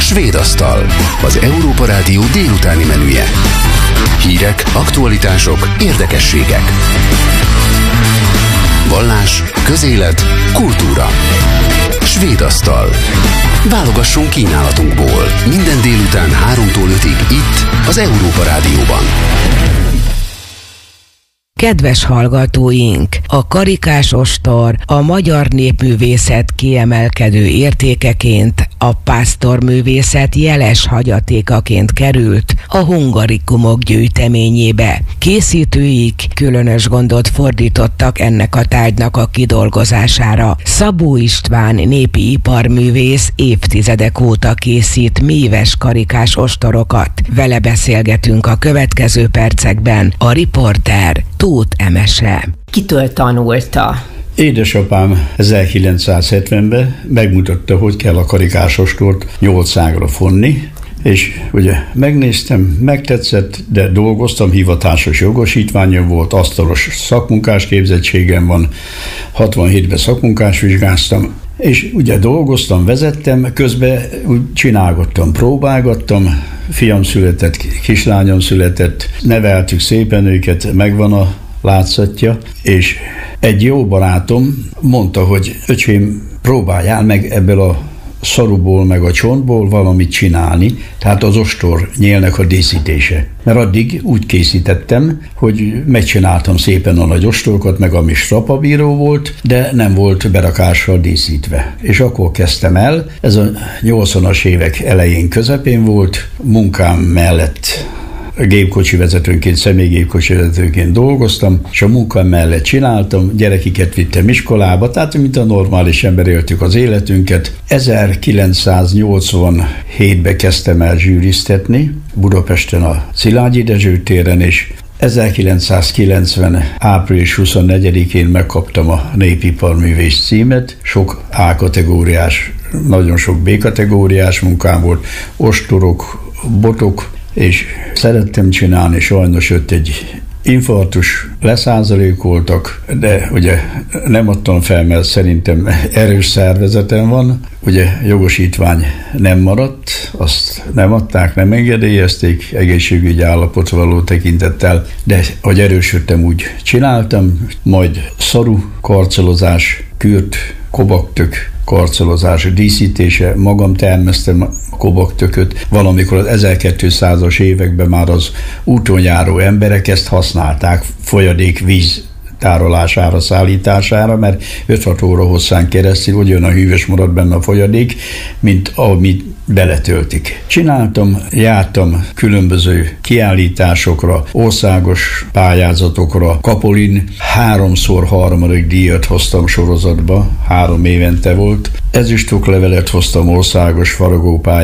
Svéd asztal, az Európa Rádió délutáni menüje. Hírek, aktualitások, érdekességek. Vallás, közélet, kultúra. Svéd asztal. Válogassunk kínálatunkból. Minden délután 3-tól 5-ig itt, az Európa Rádióban. Kedves hallgatóink, a karikás ostor a magyar népművészet kiemelkedő értékeként, a pásztorművészet jeles hagyatékaként került a hungarikumok gyűjteményébe. Készítőik különös gondot fordítottak ennek a tárgynak a kidolgozására. Szabó István népi iparművész évtizedek óta készít méves karikás ostorokat. Vele beszélgetünk a következő percekben. A riporter Tóth Emese. Kitől tanulta? Édesapám 1970-ben megmutatta, hogy kell a karikás ostort 8 ágra fonni, és ugye megnéztem, megtetszett, de dolgoztam, hivatásos jogosítványom volt, asztalos szakmunkás képzettségem van, 67-ben szakmunkás vizsgáztam, és ugye dolgoztam, vezettem, közben úgy csinálgattam, próbálgattam, fiam született, kislányom született, neveltük szépen őket, megvan a látszatja, és egy jó barátom mondta, hogy öcsém, próbáljál meg ebből a szaruból, meg a csontból valamit csinálni, tehát az ostor nyélnek a díszítése. Mert addig úgy készítettem, hogy megcsináltam szépen a nagy ostorokat, meg ami strapabíró volt, de nem volt berakással díszítve. És akkor kezdtem el, ez a 80-as évek elején, közepén volt, munkám mellett gépkocsi vezetőnként, személygépkocsi vezetőként dolgoztam, és a munkám mellett csináltam, gyerekiket vittem iskolába, tehát mint a normális ember éltük az életünket. 1987-ben kezdtem el zsűriztetni, Budapesten a Szilágyi Dezső téren, és 1990. április 24-én megkaptam a népiparművész címet, sok A-kategóriás, nagyon sok B-kategóriás munkám volt, ostorok, botok, és szerettem csinálni, sajnos jött egy infarktus, leszázalékoltak, de ugye nem adtam fel, mert szerintem erős szervezetem van, ugye jogosítvány nem maradt, azt nem adták, nem engedélyezték egészségügyi állapot való tekintettel, de hogy erősödtem, úgy csináltam, majd szaru, karcolozás, kürt, kobaktök, karcolozás, díszítése, magam termesztem a kobaktököt. Valamikor az 1200-as években már az úton járó emberek ezt használták folyadék víz tárolására, szállítására, mert 5-6 óra hosszán keresztül olyan a hűvös marad benne a folyadék, mint amit beletöltik. Csináltam, jártam különböző kiállításokra, országos pályázatokra, Kapolin 3x3. díjat hoztam sorozatba, 3 évente volt. Ezüstoklevelet hoztam országos faragópályára,